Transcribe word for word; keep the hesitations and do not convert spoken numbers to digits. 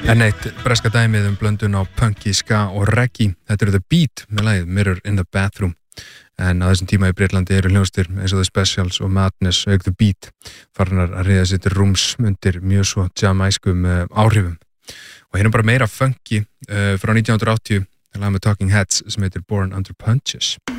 En eitt breska dæmið um blöndun á punky, ska og reggae. Þetta eru The Beat með lagið Mirror in the Bathroom. En á þessum tíma í Bretlandi eru hljóðstir eins og The Specials og Madness auk The Beat farnar að riða sér til rúms undir mjög svo jamaískum uh, áhrifum. Og hérna bara meira funky uh, frá nítján hundruð og áttatíu, lag með Talking Heads sem heitir Born Under Punches.